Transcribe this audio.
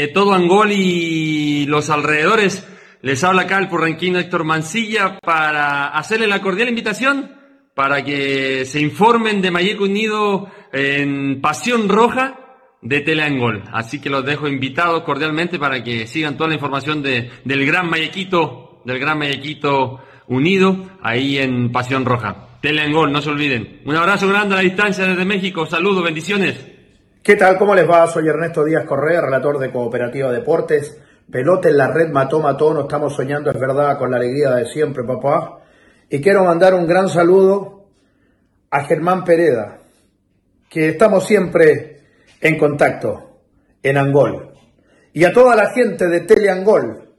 Todo Angol y los alrededores. Les habla acá el porranquino Héctor Mancilla para hacerle la cordial invitación para que se informen de Mayeco Unido en Pasión Roja de Teleangol. Así que los dejo invitados cordialmente para que sigan toda la información del Gran Mayequito Unido ahí en Pasión Roja. Teleangol, no se olviden. Un abrazo grande a la distancia desde México. Saludos, bendiciones. ¿Qué tal? ¿Cómo les va? Soy Ernesto Díaz Correa, relator de Cooperativa Deportes. Pelota en la red, mató, no estamos soñando, es verdad, con la alegría de siempre, papá. Y quiero mandar un gran saludo a Germán Pereda, que estamos siempre en contacto en Angol. Y a toda la gente de Teleangol,